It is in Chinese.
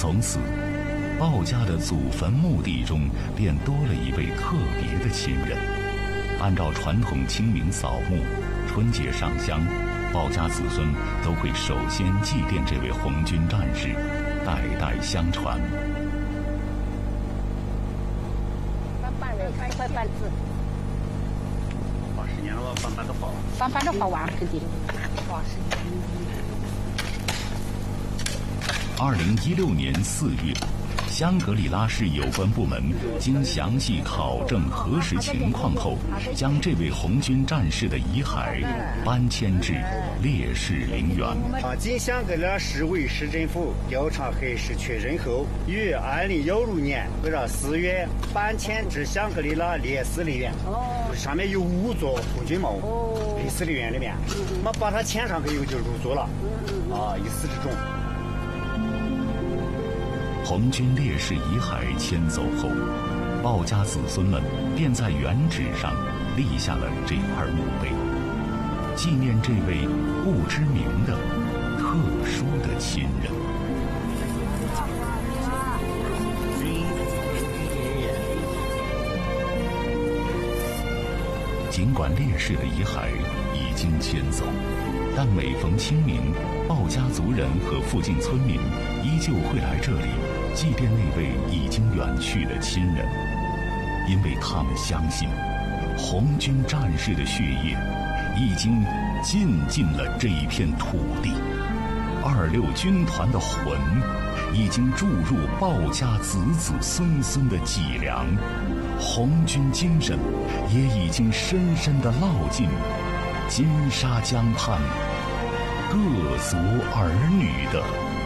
从此，鲍家的祖坟墓地中便多了一位特别的亲人。按照传统清明扫墓、春节上香，鲍家子孙都会首先祭奠这位红军战士，代代相传。 快办字。 80年了吧，办都好了。 办都好完，肯定。 2016年4月，香格里拉市有关部门经详细考证核实情况后，将这位红军战士的遗骸搬迁至烈士陵园。 经香格里拉市委市政府调查核实确认后，于2016年4月搬迁至香格里拉烈士陵园。上面有5座红军墓，烈士陵园里面，我们把它迁上去以后就入住了。一死之中。 红军烈士遗骸迁走后，鲍家子孙们便在原址上立下了这块墓碑，纪念这位不知名的特殊的亲人。尽管烈士的遗骸已经迁走，但每逢清明，鲍家族人和附近村民依旧会来这里祭奠那位已经远去的亲人，因为他们相信，红军战士的血液已经浸进了这一片土地，26军团的魂已经注入鲍家子子孙孙的脊梁，红军精神也已经深深地烙进金沙江畔各族儿女的